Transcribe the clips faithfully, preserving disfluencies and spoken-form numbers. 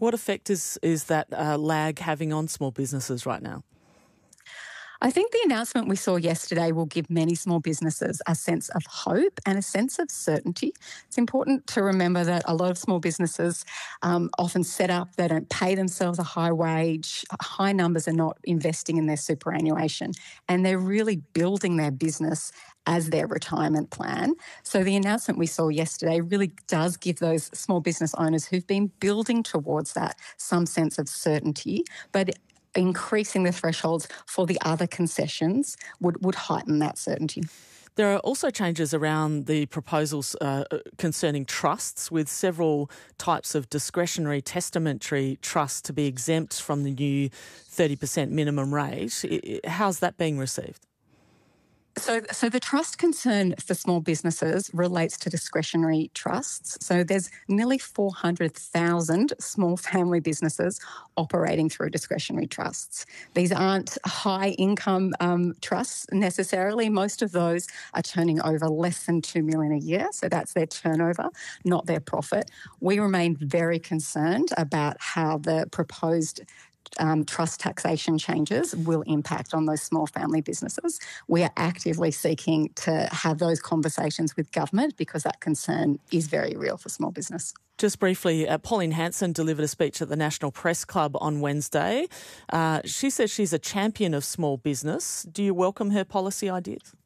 What effect is, is that uh, lag having on small businesses right now? I think the announcement we saw yesterday will give many small businesses a sense of hope and a sense of certainty. It's important to remember that a lot of small businesses um, often set up, they don't pay themselves a high wage, high numbers are not investing in their superannuation, and they're really building their business as their retirement plan. So the announcement we saw yesterday really does give those small business owners who've been building towards that some sense of certainty, but increasing the thresholds for the other concessions would, would heighten that certainty. There are also changes around the proposals uh, concerning trusts, with several types of discretionary testamentary trusts to be exempt from the new thirty percent minimum rate. How's that being received? So, so the trust concern for small businesses relates to discretionary trusts. So there's nearly four hundred thousand small family businesses operating through discretionary trusts. These aren't high income um, trusts necessarily. Most of those are turning over less than two million dollars a year. So that's their turnover, not their profit. We remain very concerned about how the proposed Um, trust taxation changes will impact on those small family businesses. We are actively seeking to have those conversations with government because that concern is very real for small business. Just briefly, uh, Pauline Hanson delivered a speech at the National Press Club on Wednesday. Uh, she says she's a champion of small business. Do you welcome her policy ideas?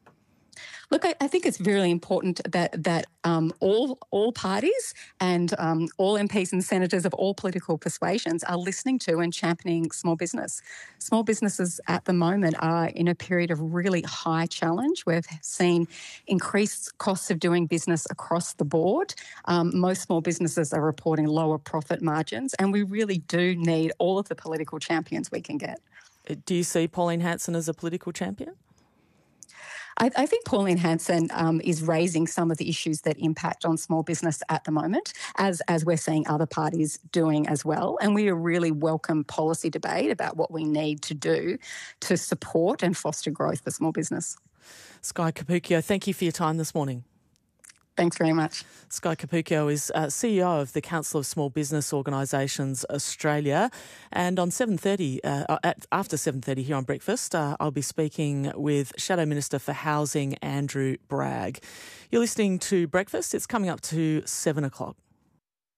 Look, I, I think it's really important that that um, all all parties and um, all M Ps and senators of all political persuasions are listening to and championing small business. Small businesses at the moment are in a period of really high challenge. We've seen increased costs of doing business across the board. Um, most small businesses are reporting lower profit margins, and we really do need all of the political champions we can get. Do you see Pauline Hanson as a political champion? I, I think Pauline Hanson um, is raising some of the issues that impact on small business at the moment, as, as we're seeing other parties doing as well. And we really welcome policy debate about what we need to do to support and foster growth for small business. Skye Cappuccio, thank you for your time this morning. Thanks very much. Skye Cappuccio is uh, C E O of the Council of Small Business Organisations Australia. And on seven thirty, uh, at, after seven thirty here on Breakfast, uh, I'll be speaking with Shadow Minister for Housing, Andrew Bragg. You're listening to Breakfast. It's coming up to seven o'clock.